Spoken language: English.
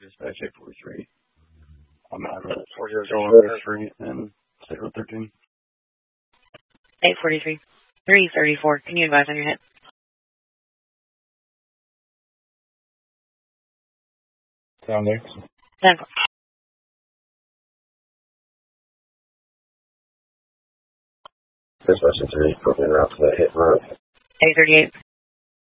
Dispatch 843. I'm at 40 Street and 013. 843. 334. Can you advise on your hit? Down there. 10. Dispatch 3, put me around to that hit road. 838.